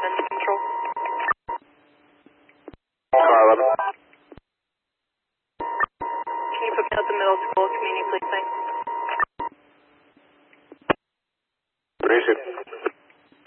to control. Car 11. Can you put me at the middle school community, please? Thanks. Appreciate it.